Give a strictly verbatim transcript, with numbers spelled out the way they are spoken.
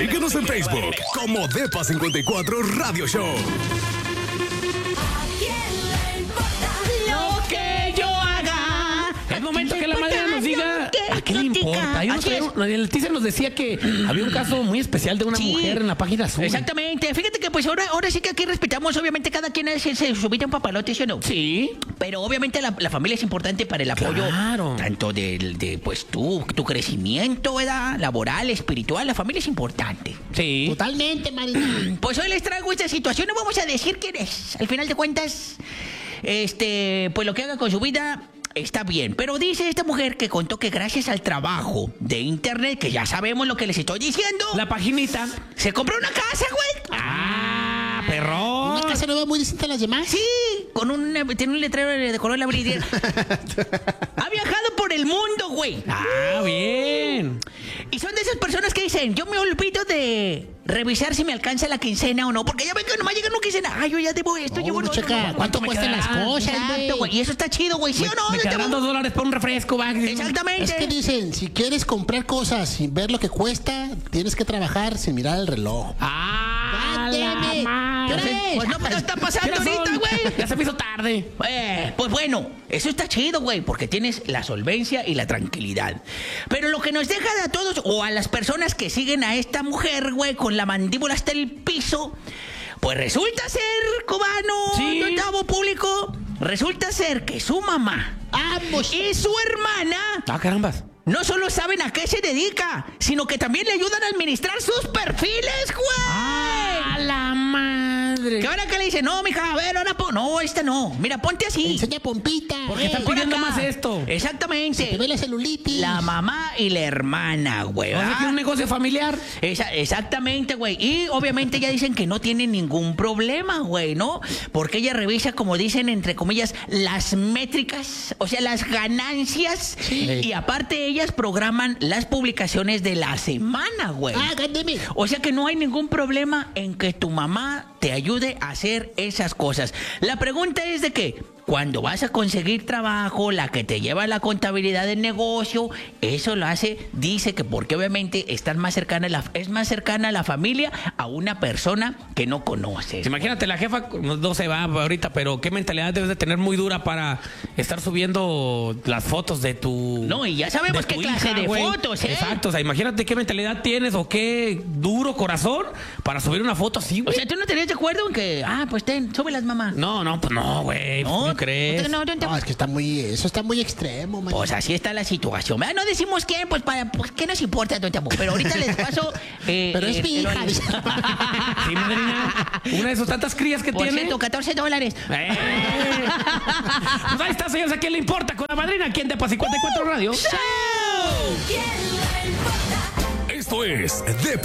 Síguenos en Facebook como Depa cincuenta y cuatro Radio Show. Lo que yo haga. Es momento que la madre nos diga a qué le importa. Yo no sé, Leticia nos decía que había un caso muy especial de una Sí. mujer en la página azul. Exactamente. Fíjate que pues ahora, ahora sí que aquí respetamos, obviamente, cada quien hace su vida un papalote, ¿sí o no? Sí. Pero obviamente la, la familia es importante para el apoyo. Claro. Tanto de, de pues tu, tu crecimiento, ¿verdad? Laboral, espiritual. La familia es importante. Sí. Totalmente, Marina. Pues hoy les traigo esta situación. No vamos a decir quién es. Al final de cuentas, este, pues lo que haga con su vida está bien. Pero dice esta mujer que contó que gracias al trabajo de internet, que ya sabemos lo que les estoy diciendo, La paginita. se compró una casa, güey. Ah, perrón. Una casa nueva muy distinta a las demás. Sí, con un, tiene un letrero de color la brillante. Ha viajado por el mundo, güey. Ah, bien. Y son de esas personas que dicen, yo me olvido de revisar si me alcanza la quincena o no, porque ya ven que nomás llega una quincena. Ay, yo ya debo esto, No, llevo uno no, checa no, no, cuánto me cuestan las quedará? cosas, Exacto, güey. Y eso está chido, güey. ¿Sí o no? Me Este quedan güey- dos dólares por un refresco, va. Exactamente. Es que dicen, si quieres comprar cosas sin ver lo que cuesta, tienes que trabajar sin mirar el reloj. Ah, God la damn it. madre. ¿Qué hora es? Pues no, pero está pasando ¿Qué ahorita, razón? güey. Ya se me hizo tarde. Eh, pues bueno, eso está chido, güey, porque tienes la solvencia y la tranquilidad. Pero lo que nos deja a todos, o a las personas que siguen a esta mujer, güey, con la mandíbula hasta el piso, pues resulta ser, cubano, Sí. de octavo público, resulta ser que su mamá ¡Vamos! y su hermana Ah, carambas. no solo saben a qué se dedica, sino que también le ayudan a administrar sus perfiles, güey. Ah, la madre. Que ahora que le dice, no, mija, a ver, ahora pon... No, esta no. Mira, ponte así. Enseña pompita. Porque Eh, está Por pidiendo acá. más esto. Exactamente. te ve la celulitis. La mamá y la hermana, güey. O sea, ¿verdad? que un negocio familiar. Esa- exactamente, güey. Y obviamente ya dicen que no tiene ningún problema, güey, ¿no? Porque ella revisa, como dicen, entre comillas, las métricas, o sea, las ganancias. Y aparte ellas programan las publicaciones de la semana, güey. Ah, God damn it. O sea que no hay ningún problema en que tu mamá te ayude a hacer esas cosas. La pregunta es de que cuando vas a conseguir trabajo, la que te lleva la contabilidad del negocio, eso lo hace, dice que porque obviamente estás más cercana a la, es más cercana a la familia a una persona que no conoces. Imagínate, la jefa no se va ahorita, pero qué mentalidad debes de tener muy dura para estar subiendo las fotos de tu... No, y ya sabemos de qué tu clase hija, de güey. fotos, ¿eh? Exacto, o sea, imagínate qué mentalidad tienes o qué duro corazón para subir una foto así, O güey. sea, ¿tú no tenías de acuerdo en que, ah, pues ten, súbelas, mamá? No, no, pues no, güey. No, ¿No crees? no, no, no, No, es que está muy, eso está muy extremo, man. Pues así está la situación. ¿Verdad? No decimos quién, pues para, pues qué nos importa, don Tamo. Pero ahorita les paso. eh, Pero es eh, mi el- hija, dice. Sí, madrina. Una de sus tantas crías que Por tiene. ciento catorce dólares. Eh. Pues ahí está, señores. ¿A quién le importa? Con la madrina, ¿a quién de cincuenta y cuatro Radio? Esto es Depa